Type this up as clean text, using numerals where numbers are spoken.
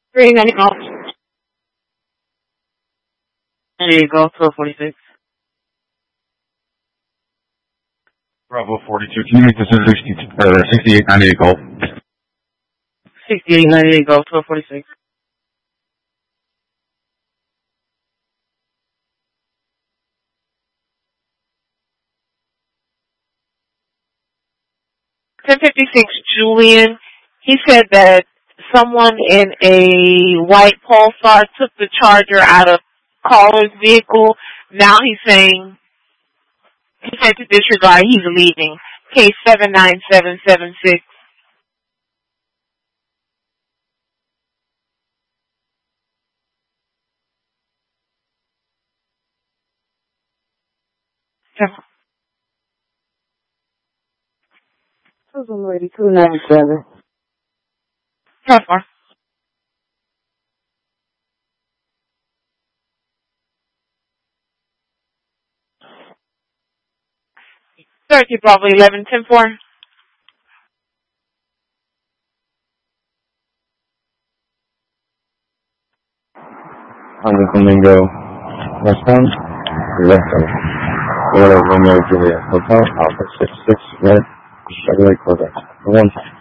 390 golf. There you go, 1246. Bravo 42. Can you make this into 6898 Golf? 6898 golf, 1246. Julian, he said that someone in a white Pulsar took the charger out of caller's vehicle. Now he's saying, he said to disregard, he's leaving. Case 79776. Susan Lady 297. How far? Probably 11-10-4. Under Flamingo, westbound, left-hand. Romeo Juliet Hotel, Alpha 66, red, Chevrolet Corvette. 1 time.